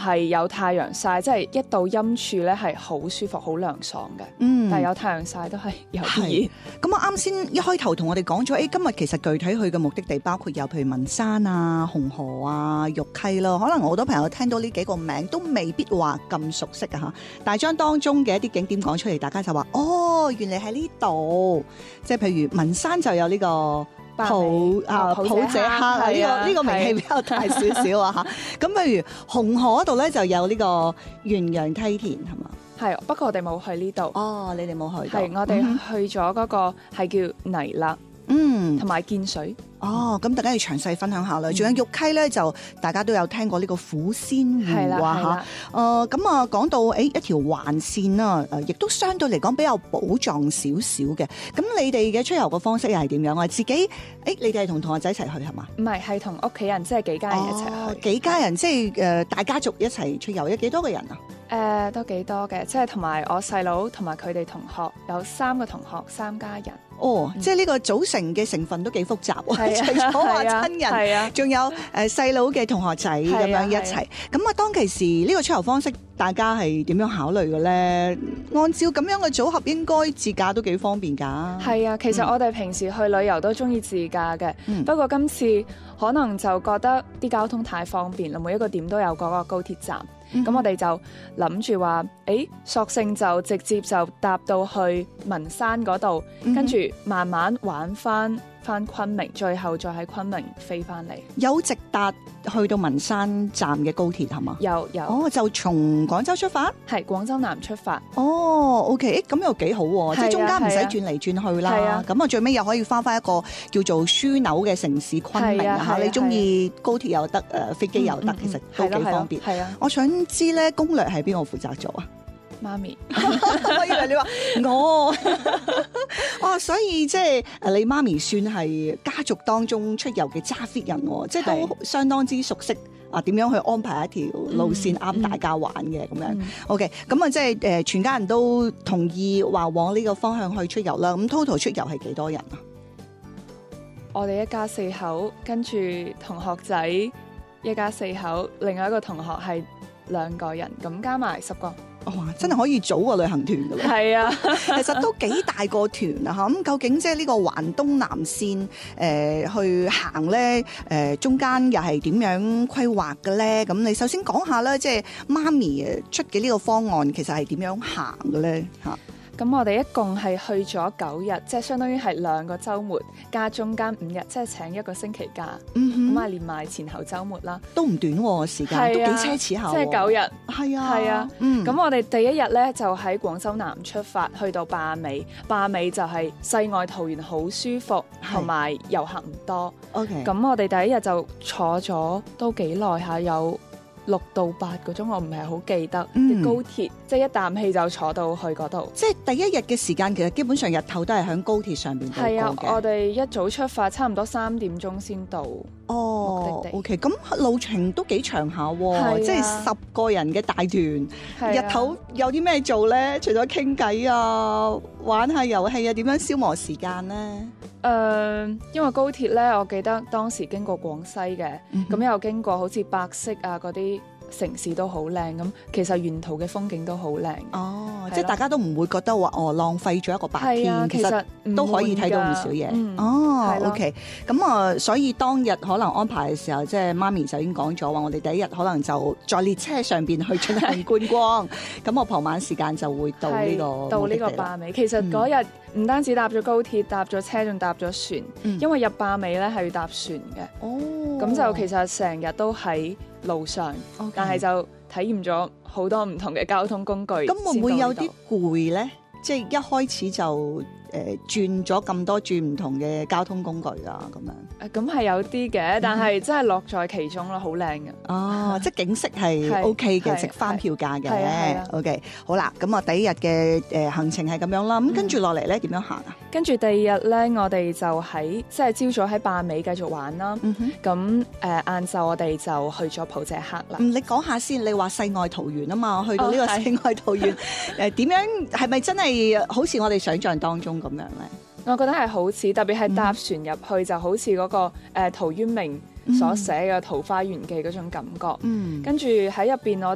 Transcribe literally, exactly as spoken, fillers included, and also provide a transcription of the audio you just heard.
係有太陽曬，即係一到陰處咧係好舒服、好涼爽嘅。嗯，但係有太陽曬都係有啲熱。 咁我啱先一開頭同我哋講咗，誒、欸、今日其實具體去嘅目的地包括有譬如文山啊、紅河啊、玉溪咯。可能好多朋友聽到呢幾個名都未必話咁熟悉啊嚇，但係將當中嘅一啲景點講出嚟，大家就話哦，原嚟喺呢度。即係譬如文山就有呢、這個。普啊普者黑啊，呢個呢個名氣比較大少少啊嚇。咁譬如紅河嗰度咧就有呢個元陽梯田係嘛？ 係，不過我哋冇去呢度。 哦，你哋冇去到。 係，我哋去咗嗰個係叫泥勒，嗯，同埋建水。 哦，咁大家要詳細分享下啦。仲、嗯、有玉溪咧，就大家都有聽過呢個虎仙湖啊嚇。誒咁啊，講、呃、到誒、欸、一條環線啦，誒亦都相對嚟講比較寶藏少少嘅。咁你哋嘅出遊嘅方式又係點樣啊？自己誒、欸，你哋係同同學仔一齊去係嘛？ 唔係，係同屋企人，即係幾家人一齊去。 哦、幾家人即係誒大家族一齊出遊，有幾多個人啊？ 誒、呃、都幾多嘅，即係同埋我細佬同埋佢哋同學有三個同學，三家人。 哦，嗯、即係呢個組成嘅成分都幾複雜喎，除咗話親人，仲、啊、有誒細佬嘅同學仔咁樣一齊。咁啊，啊當其時呢個出遊方式，大家係點樣考慮嘅咧？按照咁樣嘅組合，應該自駕都幾方便㗎。 係啊，其實我哋平時去旅遊都中意自駕嘅、嗯，不過今次可能就覺得啲交通太方便啦，每一個點都有嗰個高鐵站。咁、嗯、我哋就諗住話，誒，索性就直接就搭到去文山嗰度，跟、嗯、住慢慢玩翻翻昆明，最後再喺昆明飛翻嚟。有直達去到文山站嘅高鐵係嘛？ 有有。 哦，就從廣州出發？ 係廣州南出發。 哦 ，OK，咁又幾好喎、啊，即係中間唔使轉嚟轉去啦。咁啊，最尾又可以翻翻一個叫做樞紐嘅城市昆明啊嚇！你中意高鐵又得，誒飛機又得、嗯，其實都幾方便。係啊，我想知咧攻略係邊個負責做啊？ 媽咪， 我以為你話我，哦，所以即係誒，你媽咪算係家族當中出遊嘅揸 fit 人，即係都相當之熟悉啊，點樣去安排一條路線啱大家玩嘅咁、嗯、樣。嗯、OK， 咁啊，即係誒，全家人都同意話往呢個方向去出遊啦。咁 total 出遊係幾多人啊？ 我哋一家四口，跟住同學仔一家四口，另外一個同學係兩個人，咁加埋十個。 哇！真係可以組個旅行團㗎咯。係啊，其實都幾大個團啊嚇。咁究竟即係呢個環東南線誒、呃、去行咧？誒、呃、中間又係點樣規劃嘅咧？咁你首先講下啦，即係媽咪出嘅呢個方案其實係點樣行嘅咧嚇？ 咁我哋一共係去咗九日，即係相當於係兩個週末加中間五日，即係請一個星期假。嗯，咁啊連埋前後週末啦， 都唔短喎、啊、時間，啊、都幾奢侈下、啊。 即係九日。 係啊， 係啊。嗯。咁我哋第一日咧就喺廣州南出發，去到壩尾。壩尾就係世外桃源，好舒服，同埋遊客唔多。OK。咁我哋第一日就坐咗都幾耐下，有六到八個鐘，我唔係好記得。嗯、高鐵即係一啖氣就坐到去嗰度。即係第一日嘅時間，其實基本上日頭都係喺高鐵上邊度過嘅。 係啊，我哋一早出發，差唔多三點鐘先到。 哦 ，OK， 咁路程都幾長下喎，即係十個人嘅大團，日頭有啲咩做咧？除咗傾偈啊、玩下遊戲啊，點樣消磨時間咧？誒、 呃，因為高鐵咧，我記得當時經過廣西嘅，咁、嗯、又經過好似百色啊嗰啲城市都好靚，咁其實沿途嘅風景都好靚。哦， 即係大家都唔會覺得話哦浪費咗一個白天， 啊、其實都可以睇到唔少嘢。嗯、哦 ，OK， 咁啊，所以當日可能安排嘅時候，即係媽咪就已經講咗話，我哋第一日可能就在列車上邊去進行觀光，咁我傍晚時間就會到呢、這個到呢個壩尾。其實嗰日唔單止搭咗高鐵，搭咗車，仲搭咗船、嗯，因為入壩尾咧係要搭船嘅。哦，咁就其實成日都喺路上，okay. 但係就體驗咗好多唔同嘅交通工具。咁會唔會有啲攰咧？即係一開始就誒轉咗咁多轉唔同嘅交通工具啊，咁樣。誒咁係有啲嘅，但係真係樂在其中咯，好靚嘅。 哦，即係景色係 OK 嘅，值翻票價嘅。OK， 好啦，咁啊第一日嘅誒行程係咁樣啦。咁跟住落嚟咧點樣行啊？ 跟住第二日咧，我哋就喺即係朝早喺壩尾繼續玩啦。咁誒晏晝我哋就去咗普者黑啦。 嗯，你講下先，你話世外桃源啊嘛，去到呢個世外桃源誒點樣？係咪真係好似我哋想象當中咁樣咧？ 我覺得係好似，特別係搭船入去、嗯、就好似嗰、那個誒、呃、陶淵明所寫嘅《桃花源記》嗰種感覺。嗯，跟住喺入邊我